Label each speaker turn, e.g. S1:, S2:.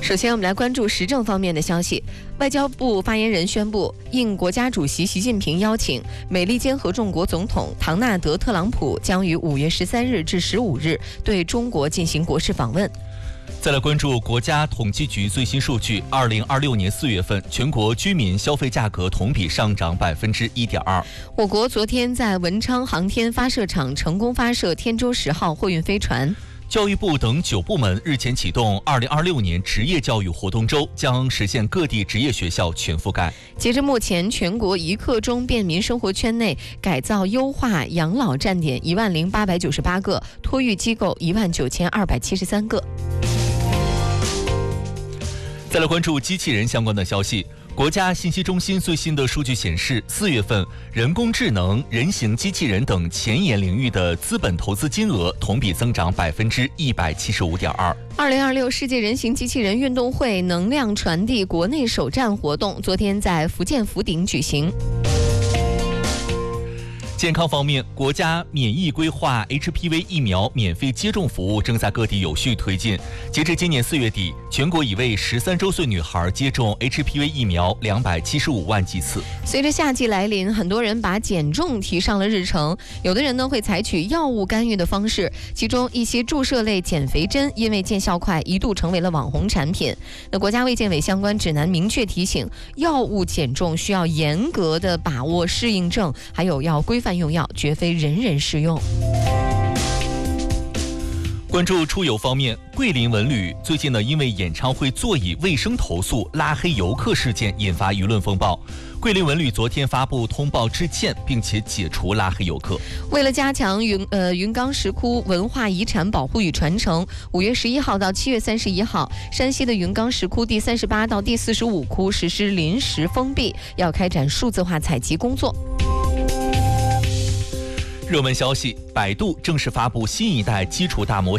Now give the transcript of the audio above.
S1: 首先，我们来关注时政方面的消息。外交部发言人宣布，应国家主席习近平邀请，美利坚合众国总统唐纳德·特朗普将于5月13日至15日对中国进行国事访问。
S2: 再来关注国家统计局最新数据，2026年4月份，全国居民消费价格同比上涨1.2%。
S1: 我国昨天在文昌航天发射场成功发射天舟10号货运飞船。
S2: 教育部等9部门日前启动2026年职业教育活动周，将实现各地职业学校全覆盖。
S1: 截至目前，全国一刻钟便民生活圈内改造优化养老站点10898个，托育机构19273个。
S2: 再来关注机器人相关的消息。国家信息中心最新的数据显示，4月份人工智能、人形机器人等前沿领域的资本投资金额同比增长175.2%。
S1: 2026世界人形机器人运动会能量传递国内首站活动昨天在福建福鼎举行。
S2: 健康方面，国家免疫规划 HPV 疫苗免费接种服务正在各地有序推进。截至今年4月底，全国已为13周岁女孩接种 HPV 疫苗275万剂次。
S1: 随着夏季来临，很多人把减重提上了日程，有的人呢会采取药物干预的方式，其中一些注射类减肥针因为见效快，一度成为了网红产品。那国家卫健委相关指南明确提醒，药物减重需要严格的把握适应症，还有要规范用药，绝非人人适用。
S2: 关注出游方面，桂林文旅最近呢，因为演唱会座椅卫生投诉拉黑游客事件引发舆论风暴。桂林文旅昨天发布通报致歉，并且解除拉黑游客。
S1: 为了加强云冈石窟文化遗产保护与传承，5月11号到7月31号，山西的云冈石窟第38到第45窟实施临时封闭，要开展数字化采集工作。
S2: 热门消息，百度正式发布新一代基础大模